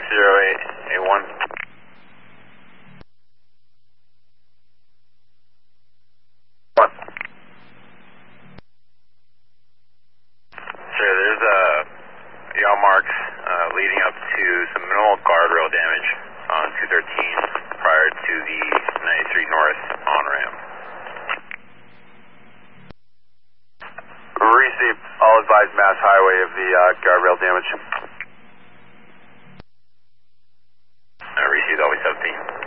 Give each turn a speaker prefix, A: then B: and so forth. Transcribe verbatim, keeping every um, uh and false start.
A: zero eight eight one. One. Sure, there's a yaw marks uh, leading up to some minimal guardrail damage on two thirteen prior to the ninety-three North on-ramp. Received. All advised Mass Highway of the uh, guardrail damage. Uh, received, always seventeen.